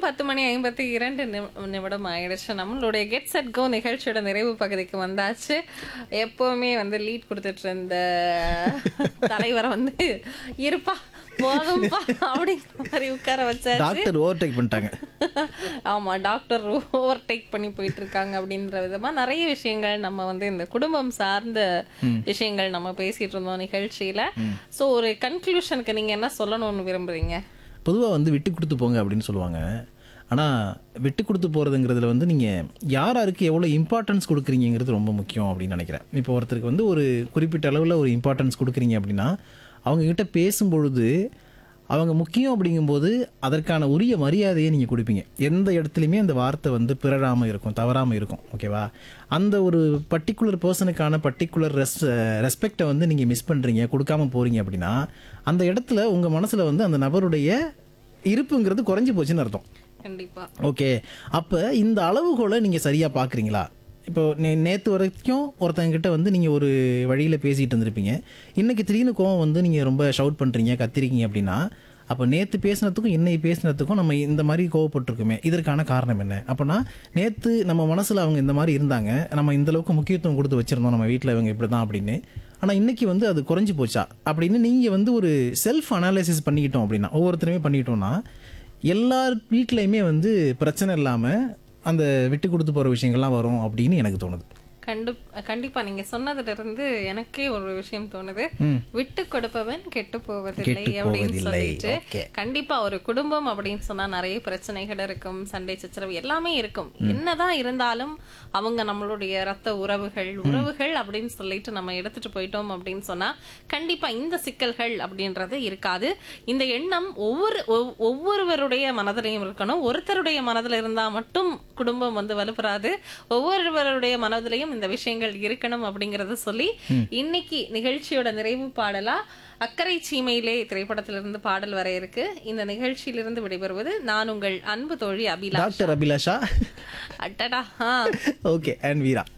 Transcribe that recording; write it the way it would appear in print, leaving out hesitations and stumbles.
10:52 ஆயிடுச்சு. நம்மளுடைய get set go நிகழ்ச்சியோட நிறைவு பகுதிக்கு வந்தாச்சு. எப்பவுமே வந்து லீட் கொடுத்துட்டு இருந்த தலைவரை வந்து இருப்பா போதும்பா அப்படிங்கிற மாதிரி உட்கார வச்சாச்சு. டாக்டர் ஓவர்டேக் பண்ணிட்டாங்க. ஆமா, டாக்டர் ஓவர்டேக் பண்ணி போயிட்டு இருக்காங்க. அப்படின்ற விதமா நிறைய விஷயங்கள் நம்ம வந்து இந்த குடும்பம் சார்ந்த விஷயங்கள் நம்ம பேசிட்டு இருந்தோம் நிகழ்ச்சியில. சோ ஒரு கன்க்ளூஷனுக்கு நீங்க என்ன சொல்லணும்னு விரும்புறீங்க? பொதுவாக வந்து விட்டு கொடுத்து போங்க அப்படின்னு சொல்லுவாங்க. ஆனால் விட்டு கொடுத்து போகிறதுங்கிறதுல வந்து நீங்கள் யாருக்கு எவ்வளோ இம்பார்ட்டன்ஸ் கொடுக்குறீங்கிறது ரொம்ப முக்கியம் அப்படின்னு நினைக்கிறேன். இப்போ ஒருத்தருக்கு வந்து ஒரு குறிப்பிட்ட அளவில் ஒரு இம்பார்ட்டன்ஸ் கொடுக்குறீங்க அப்படின்னா அவங்கக்கிட்ட பேசும்பொழுது அவங்க முக்கியம் அப்படிங்கும்போது அதற்கான உரிய மரியாதையை நீங்கள் கொடுப்பீங்க. எந்த இடத்துலையுமே அந்த வார்த்தை வந்து பிறழாமல் இருக்கும், தவறாமல் இருக்கும். ஓகேவா? அந்த ஒரு பர்டிகுலர் பர்சனுக்கான பர்டிகுலர் ரெஸ்பெக்டை வந்து நீங்கள் மிஸ் பண்ணுறீங்க, கொடுக்காம போகிறீங்க அப்படின்னா அந்த இடத்துல உங்கள் மனசில் வந்து அந்த நபருடைய இருப்புங்கிறது குறைஞ்சி போச்சுன்னு அர்த்தம். கண்டிப்பா. ஓகே, அப்போ இந்த அளவுகோலை நீங்கள் சரியாக பார்க்குறீங்களா? இப்போ நேற்று வரைக்கும் ஒருத்தங்கிட்ட வந்து நீங்கள் ஒரு வழியில் பேசிகிட்டு இருந்திருப்பீங்க. இன்றைக்கி திடீர்னு கோவம் வந்து நீங்கள் ரொம்ப ஷவுட் பண்ணுறீங்க, கத்திரிக்கீங்க அப்படின்னா அப்போ நேற்று பேசினதுக்கும் இன்னைக்கு பேசினதுக்கும் நம்ம இந்த மாதிரி கோவப்பட்டிருக்குமே, இதற்கான காரணம் என்ன? அப்போனா நேற்று நம்ம மனசில் அவங்க இந்த மாதிரி இருந்தாங்க, நம்ம இந்தளவுக்கு முக்கியத்துவம் கொடுத்து வச்சுருந்தோம் நம்ம வீட்டில் இவங்க இப்படி தான் அப்படின்னு. ஆனால் இன்றைக்கி வந்து அது குறைஞ்சி போச்சா அப்படின்னு நீங்கள் வந்து ஒரு செல்ஃப் அனாலிசிஸ் பண்ணிக்கிட்டோம் அப்படின்னா, ஒவ்வொருத்தருமே பண்ணிக்கிட்டோம்னா எல்லார் வீட்லேயுமே வந்து பிரச்சனை இல்லாமல் அந்த விட்டு கொடுத்து போகிற விஷயங்கள்லாம் வரும் அப்படின்னு எனக்கு தோணுது. கண்டிப்பா நீங்க சொன்னதுல இருந்து எனக்கே ஒரு விஷயம் தோணுது. விட்டு கொடுப்பவன் கெட்டு போவதில்லை அப்படின்னு சொல்லிட்டு, கண்டிப்பா ஒரு குடும்பம் அப்படின்னு சொன்னா நிறைய பிரச்சனைகள் இருக்கும், சண்டை சச்சரவு எல்லாமே இருக்கும். என்னதான் இருந்தாலும் அவங்க நம்மளுடைய ரத்த உறவுகள் அப்படின்னு சொல்லிட்டு நம்ம எடுத்துட்டு போயிட்டோம் அப்படின்னு சொன்னா கண்டிப்பா இந்த சிக்கல்கள் அப்படின்றது இருக்காது. இந்த எண்ணம் ஒவ்வொருவருடைய மனதிலையும் இருக்கணும். ஒருத்தருடைய மனதில் இருந்தா மட்டும் குடும்பம் வந்து வலுப்பெறாது. ஒவ்வொருவருடைய மனதிலையும் இந்த விஷயங்கள் இருக்கணும் அப்படிங்கறத சொல்லி இன்னைக்கு நிகழ்ச்சியோட நிறைவு பாடலா அக்கறை சீமையிலே திரைப்படத்திலிருந்து பாடல் வர இருக்கு. இந்த நிகழ்ச்சியிலிருந்து விடைபெறுவது நான் உங்கள் அன்பு தோழி Abhilasha. Doctor Abhilasha. அட்டடா. Okay, and Veera.